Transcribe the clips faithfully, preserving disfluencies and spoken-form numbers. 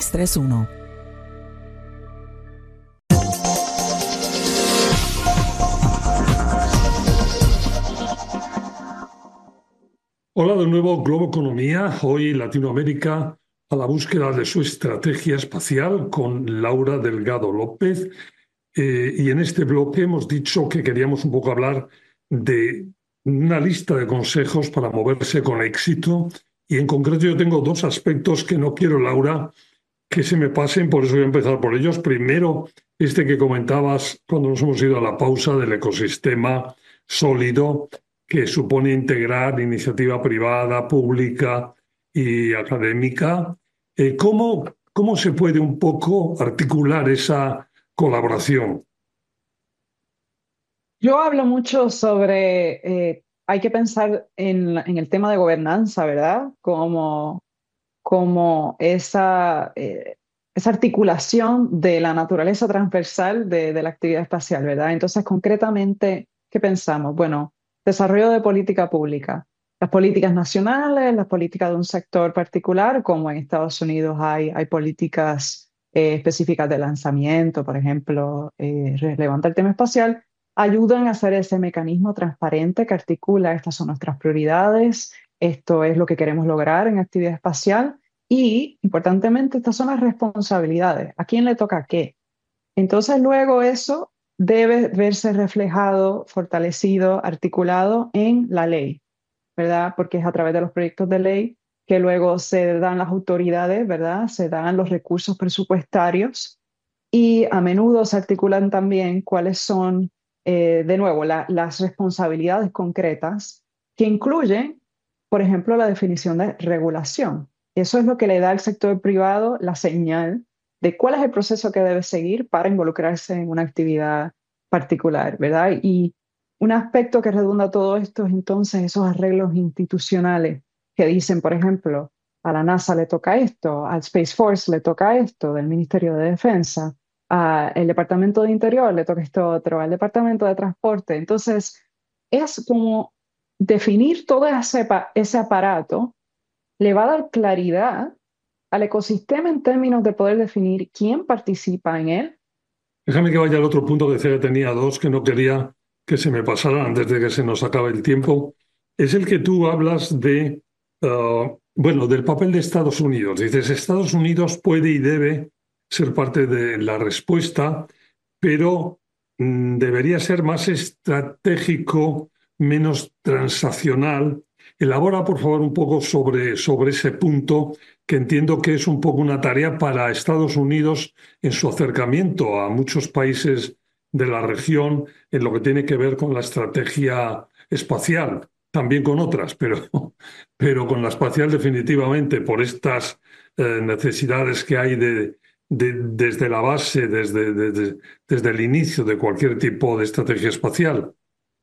tres uno. Hola de nuevo, Globo Economía, hoy Latinoamérica a la búsqueda de su estrategia espacial con Laura Delgado López. Eh, y en este bloque hemos dicho que queríamos un poco hablar de una lista de consejos para moverse con éxito. Y en concreto yo tengo dos aspectos que no quiero, Laura, que se me pasen, por eso voy a empezar por ellos. Primero, este que comentabas cuando nos hemos ido a la pausa del ecosistema sólido que supone integrar iniciativa privada, pública y académica. Eh, ¿cómo, cómo se puede un poco articular esa colaboración? Yo hablo mucho sobre, eh, hay que pensar en, la- en el tema de gobernanza, ¿verdad? Como, como esa, eh, esa articulación de la naturaleza transversal de, de la actividad espacial, ¿verdad? Entonces, concretamente, ¿qué pensamos? Bueno, desarrollo de política pública. Las políticas nacionales, las políticas de un sector particular, como en Estados Unidos hay, hay políticas eh, específicas de lanzamiento, por ejemplo, eh, relevante al tema espacial, ayudan a hacer ese mecanismo transparente que articula, estas son nuestras prioridades, esto es lo que queremos lograr en actividad espacial y, importantemente, estas son las responsabilidades. ¿A quién le toca qué? Entonces, luego eso debe verse reflejado, fortalecido, articulado en la ley, ¿verdad? Porque es a través de los proyectos de ley que luego se dan las autoridades, ¿verdad? Se dan los recursos presupuestarios y a menudo se articulan también cuáles son, eh, de nuevo, la- las responsabilidades concretas que incluyen, por ejemplo, la definición de regulación. Eso es lo que le da al sector privado la señal de cuál es el proceso que debe seguir para involucrarse en una actividad particular, ¿verdad? Y un aspecto que redunda todo esto es entonces esos arreglos institucionales que dicen, por ejemplo, a la NASA le toca esto, al Space Force le toca esto, del Ministerio de Defensa, al Departamento de Interior le toca esto otro, al Departamento de Transporte. Entonces, es como definir todo ese, ese aparato le va a dar claridad al ecosistema en términos de poder definir quién participa en él. Déjame que vaya al otro punto que decía que tenía dos que no quería que se me pasaran antes de que se nos acabe el tiempo. Es el que tú hablas de, eh, bueno, del papel de Estados Unidos. Dices, Estados Unidos puede y debe ser parte de la respuesta, pero mm, debería ser más estratégico, menos transaccional. Elabora, por favor, un poco sobre, sobre ese punto, que entiendo que es un poco una tarea para Estados Unidos en su acercamiento a muchos países de la región en lo que tiene que ver con la estrategia espacial, también con otras, pero, pero con la espacial definitivamente por estas eh, necesidades que hay de, de- desde la base, desde, desde, desde el inicio de cualquier tipo de estrategia espacial.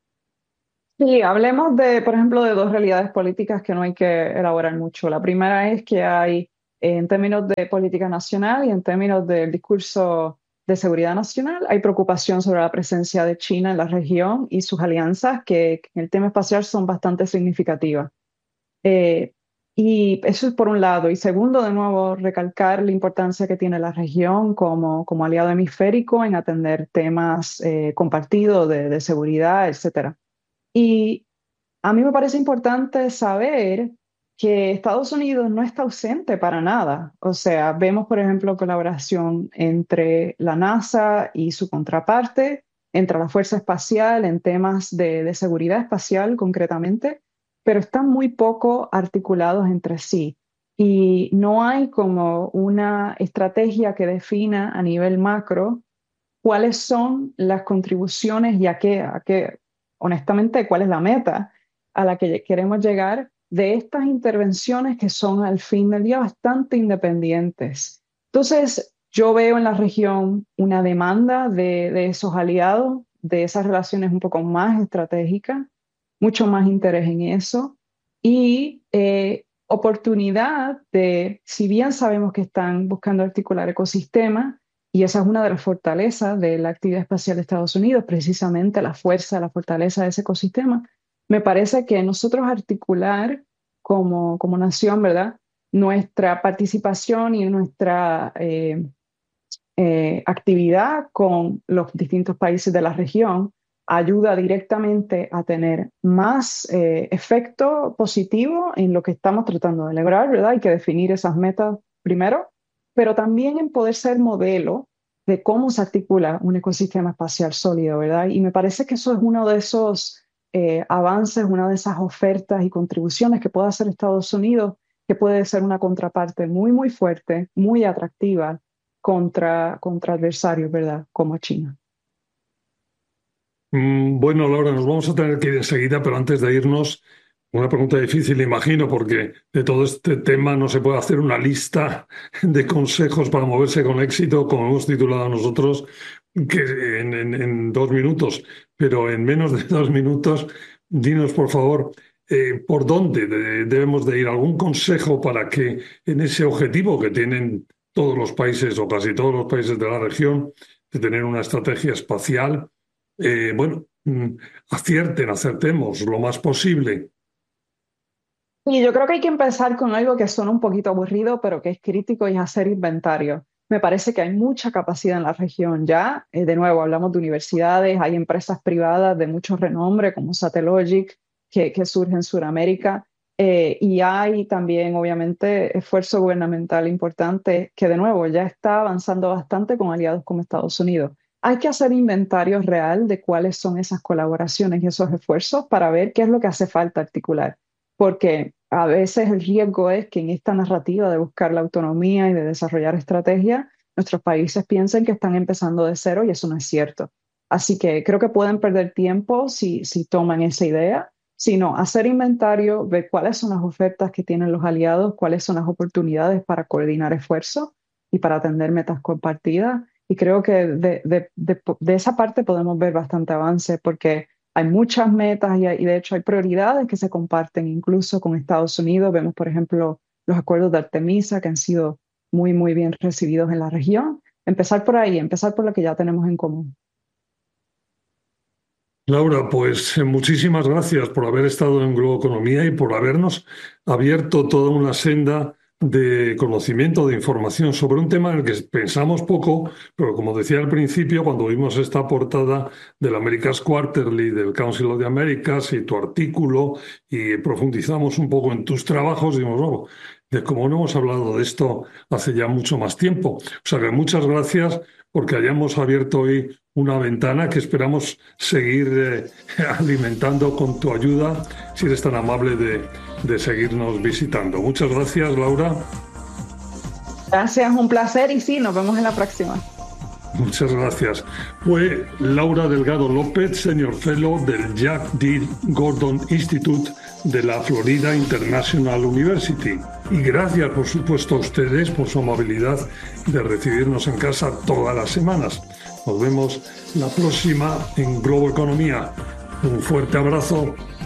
Sí, hablemos de, por ejemplo, de dos realidades políticas que no hay que elaborar mucho. La primera es que hay, eh, en términos de política nacional y en términos del discurso de seguridad nacional, hay preocupación sobre la presencia de China en la región y sus alianzas, que, que en el tema espacial son bastante significativas. Eh, y eso es por un lado. Y segundo, de nuevo, recalcar la importancia que tiene la región como, como aliado hemisférico en atender temas eh, compartidos de, de seguridad, etcétera. Y a mí me parece importante saber que Estados Unidos no está ausente para nada. O sea, vemos, por ejemplo, colaboración entre la NASA y su contraparte, entre la Fuerza Espacial en temas de, de seguridad espacial concretamente, pero están muy poco articulados entre sí. Y no hay como una estrategia que defina a nivel macro cuáles son las contribuciones y a qué, a qué, honestamente, cuál es la meta a la que queremos llegar de estas intervenciones que son al fin del día bastante independientes. Entonces, yo veo en la región una demanda de, de esos aliados, de esas relaciones un poco más estratégicas, mucho más interés en eso y eh, oportunidad de, si bien sabemos que están buscando articular ecosistemas, y esa es una de las fortalezas de la actividad espacial de Estados Unidos, precisamente la fuerza, la fortaleza de ese ecosistema. Me parece que nosotros articular como, como nación, ¿verdad? nuestra participación y nuestra eh, eh, actividad con los distintos países de la región ayuda directamente a tener más eh, efecto positivo en lo que estamos tratando de lograr, ¿verdad? Hay que definir esas metas primero, pero también en poder ser modelo de cómo se articula un ecosistema espacial sólido, ¿verdad? Y me parece que eso es uno de esos eh, avances, una de esas ofertas y contribuciones que puede hacer Estados Unidos, que puede ser una contraparte muy, muy fuerte, muy atractiva contra, contra adversarios, ¿verdad? Como China. Mm, Bueno, Laura, nos vamos a tener que ir enseguida, pero antes de irnos, una pregunta difícil, imagino, porque de todo este tema no se puede hacer una lista de consejos para moverse con éxito, como hemos titulado nosotros, que en, en- en dos minutos, pero en menos de dos minutos, dinos, por favor, eh, por dónde de- debemos de ir. ¿Algún consejo para que en ese objetivo que tienen todos los países o casi todos los países de la región, de tener una estrategia espacial? eh, bueno, mm, acierten, acertemos lo más posible. Y yo creo que hay que empezar con algo que suena un poquito aburrido, pero que es crítico y es hacer inventario. Me parece que hay mucha capacidad en la región ya. Eh, de nuevo, hablamos de universidades, hay empresas privadas de mucho renombre como Satellogic que, que surge en Sudamérica. Eh, y hay también, obviamente, esfuerzo gubernamental importante que, de nuevo, ya está avanzando bastante con aliados como Estados Unidos. Hay que hacer inventario real de cuáles son esas colaboraciones y esos esfuerzos para ver qué es lo que hace falta articular. Porque a veces el riesgo es que en esta narrativa de buscar la autonomía y de desarrollar estrategias, nuestros países piensen que están empezando de cero y eso no es cierto. Así que creo que pueden perder tiempo si, si toman esa idea, sino hacer inventario, ver cuáles son las ofertas que tienen los aliados, cuáles son las oportunidades para coordinar esfuerzos y para atender metas compartidas. Y creo que de, de, de, de esa parte podemos ver bastante avance porque hay muchas metas y, hay- y de hecho hay prioridades que se comparten incluso con Estados Unidos. Vemos, por ejemplo, los acuerdos de Artemisa que han sido muy, muy bien recibidos en la región. Empezar por ahí, empezar por lo que ya tenemos en común. Laura, pues eh, muchísimas gracias por haber estado en Globo Economía y por habernos abierto toda una senda de conocimiento, de información sobre un tema en el que pensamos poco, pero como decía al principio, cuando vimos esta portada del America's Quarterly, del Council of the Americas y tu artículo, y profundizamos un poco en tus trabajos, dimos, oh, de cómo no hemos hablado de esto hace ya mucho más tiempo. O sea que muchas gracias porque hayamos abierto hoy una ventana que esperamos seguir eh, alimentando con tu ayuda, si eres tan amable de, de seguirnos visitando. Muchas gracias, Laura. Gracias, un placer y sí, nos vemos en la próxima. Muchas gracias. Fue Laura Delgado López, Senior Fellow del Jack D. Gordon Institute de la Florida International University. Y gracias, por supuesto, a ustedes por su amabilidad de recibirnos en casa todas las semanas. Nos vemos la próxima en Globo Economía. Un fuerte abrazo.